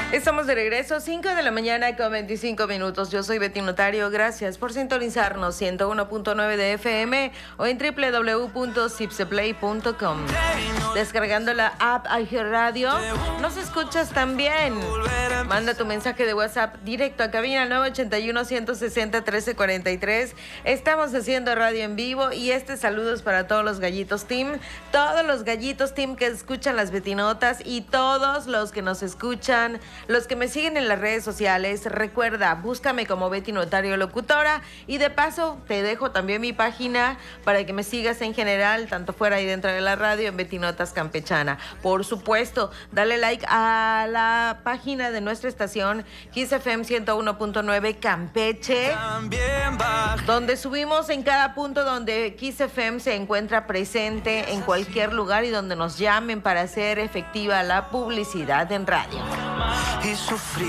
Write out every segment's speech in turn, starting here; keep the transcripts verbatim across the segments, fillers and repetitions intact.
Estamos de regreso, cinco de la mañana con veinticinco minutos. Yo soy Betty Notario. Gracias por sintonizarnos ciento uno punto nueve de F M o en doble u doble u doble u punto zipseplay punto com. Descargando la app iHeartRadio, nos escuchas también. Manda tu mensaje de WhatsApp directo a cabina nueve ochenta y uno, ciento sesenta, trece cuarenta y tres. Estamos haciendo radio en vivo y este saludo es para todos los gallitos team, todos los gallitos team que escuchan las Betinotas y todos los que nos escuchan, los que me siguen en las redes sociales. Recuerda, búscame como Betty Notario Locutora y de paso te dejo también mi página para que me sigas en general, tanto fuera y dentro de la radio, en Betinotas Campechana. Por supuesto, dale like a la página de nuestra estación Kiss F M ciento uno punto nueve Campeche, donde subimos en cada punto donde Kiss F M se encuentra presente en cualquier lugar y donde nos llamen para hacer efectiva la publicidad en radio. Y sufrir,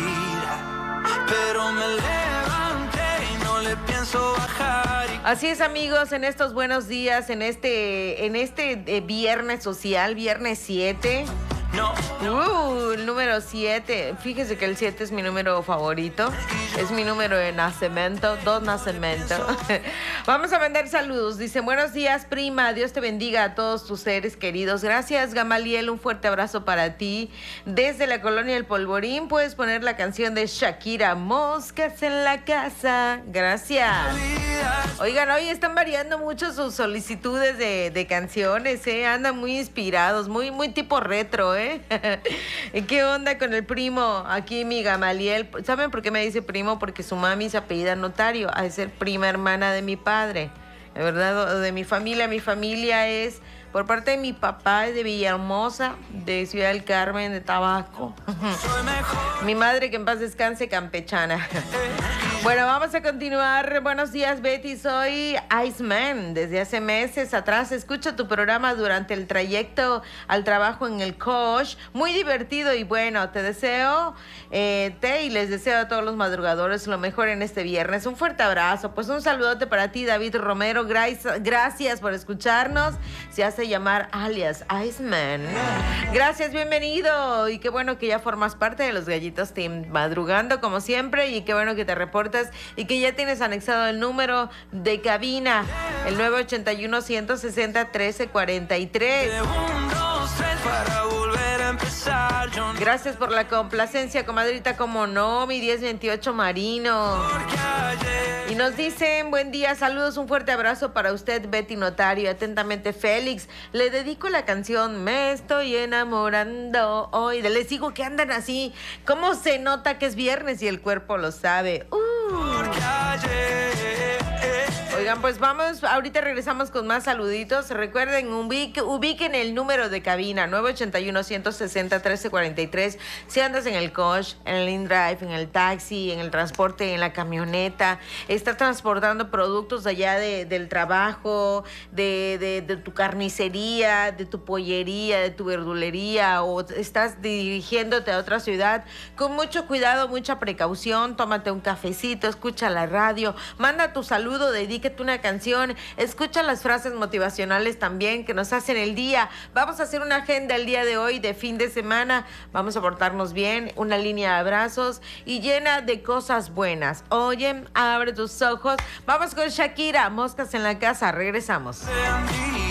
pero me levanté y no le pienso bajar. Y... Así es, amigos, en estos buenos días, en este, en este eh, viernes social, viernes siete. No, Uh, el número siete. Fíjese que el siete es mi número favorito. Es mi número de nacimiento, dos nacimientos. Vamos a mandar saludos. Dicen, buenos días, prima. Dios te bendiga a todos tus seres queridos. Gracias, Gamaliel. Un fuerte abrazo para ti. Desde la colonia El Polvorín, puedes poner la canción de Shakira, Moscas en la casa. Gracias. Oigan, hoy están variando mucho sus solicitudes de, de canciones, ¿eh? Andan muy inspirados, muy, muy tipo retro, ¿eh? ¿Qué onda con el primo? Aquí mi Gamaliel. ¿Saben por qué me dice primo? Porque su mami se apellida Notario, a ser prima hermana de mi padre, de verdad, de mi familia. Mi familia es, por parte de mi papá, es de Villahermosa, de Ciudad del Carmen, de Tabasco. Mi madre, que en paz descanse, campechana. Bueno, vamos a continuar. Buenos días, Betty. Soy Iceman. Desde hace meses atrás escucho tu programa durante el trayecto al trabajo en el coach. Muy divertido y bueno, te deseo, eh, te y les deseo a todos los madrugadores lo mejor en este viernes. Un fuerte abrazo. Pues un saludote para ti, David Romero. Gracias, gracias por escucharnos. Se hace llamar alias Iceman. Gracias, bienvenido. Y qué bueno que ya formas parte de los Gallitos Team, madrugando como siempre. Y qué bueno que te reportas y que ya tienes anexado el número de cabina, el nueve ochenta y uno, ciento sesenta, trece cuarenta y tres. Gracias por la complacencia, comadrita, como no, mi diez veintiocho Marino. Y nos dicen, buen día, saludos, un fuerte abrazo para usted, Betty Notario. Atentamente, Félix. Le dedico la canción Me estoy enamorando hoy. Les digo que andan así. ¿Cómo se nota que es viernes y el cuerpo lo sabe? Uh. Oigan, pues vamos, ahorita regresamos con más saluditos. Recuerden, ubique, ubiquen el número de cabina, nueve ochenta y uno, ciento sesenta, trece cuarenta y tres. Si andas en el coach, en el InDrive, en el taxi, en el transporte, en la camioneta, estás transportando productos allá de, del trabajo, de, de, de tu carnicería, de tu pollería, de tu verdulería, o estás dirigiéndote a otra ciudad, con mucho cuidado, mucha precaución, tómate un cafecito, escucha la radio, manda tu saludo, dedíquete una canción, escucha las frases motivacionales también que nos hacen el día. Vamos a hacer una agenda el día de hoy de fin de semana, vamos a portarnos bien, una línea de abrazos y llena de cosas buenas. Oye, abre tus ojos, vamos con Shakira, Moscas en la casa, regresamos.